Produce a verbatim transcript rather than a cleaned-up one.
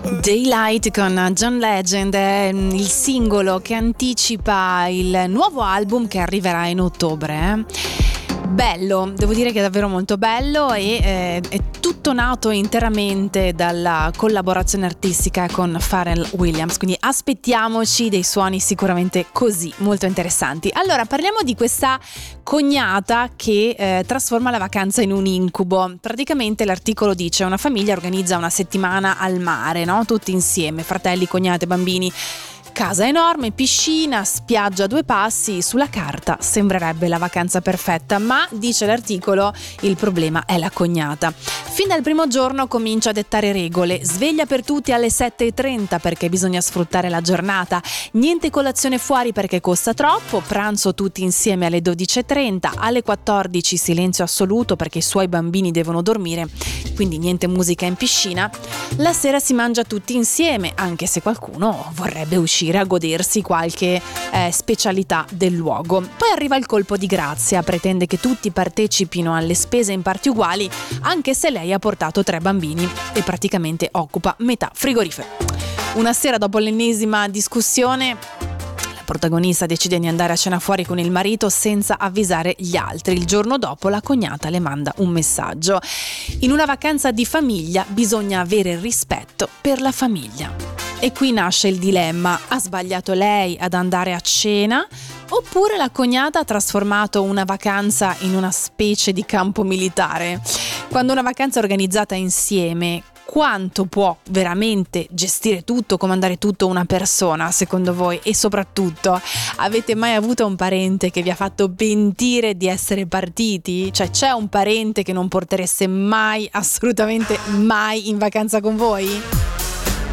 Daylight con John Legend è il singolo che anticipa il nuovo album che arriverà in ottobre. Bello, devo dire che è davvero molto bello e eh, è tutto nato interamente dalla collaborazione artistica con Pharrell Williams, quindi aspettiamoci dei suoni sicuramente così molto interessanti. Allora, parliamo di questa cognata che eh, trasforma la vacanza in un incubo. Praticamente l'articolo dice: una famiglia organizza una settimana al mare, no? Tutti insieme, fratelli, cognate, bambini. Casa enorme, piscina, spiaggia a due passi, sulla carta sembrerebbe la vacanza perfetta, ma, dice l'articolo, il problema è la cognata. Fin dal primo giorno comincia a dettare regole: sveglia per tutti alle sette e trenta perché bisogna sfruttare la giornata, niente colazione fuori perché costa troppo, pranzo tutti insieme alle dodici e trenta, alle quattordici silenzio assoluto perché i suoi bambini devono dormire, quindi niente musica in piscina. La sera si mangia tutti insieme, anche se qualcuno vorrebbe uscire a godersi qualche eh, specialità del luogo. Poi arriva il colpo di grazia: pretende che tutti partecipino alle spese in parti uguali, anche se lei ha portato tre bambini e praticamente occupa metà frigorifero. Una sera, dopo l'ennesima discussione, la protagonista decide di andare a cena fuori con il marito senza avvisare gli altri. Il giorno dopo la cognata le manda un messaggio: in una vacanza di famiglia bisogna avere rispetto per la famiglia. E qui nasce il dilemma: ha sbagliato lei ad andare a cena, oppure la cognata ha trasformato una vacanza in una specie di campo militare? Quando una vacanza è organizzata insieme, quanto può veramente gestire tutto, comandare tutto una persona, secondo voi? E soprattutto, avete mai avuto un parente che vi ha fatto pentire di essere partiti? Cioè, c'è un parente che non portereste mai, assolutamente mai, in vacanza con voi?